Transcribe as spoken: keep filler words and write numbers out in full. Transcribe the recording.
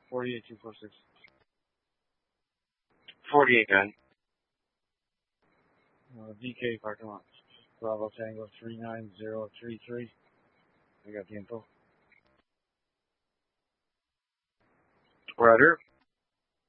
forty-eight two four six. forty-eight, gun. Uh, D K parking lot. Bravo Tango three nine zero three three. I got the info. Roger.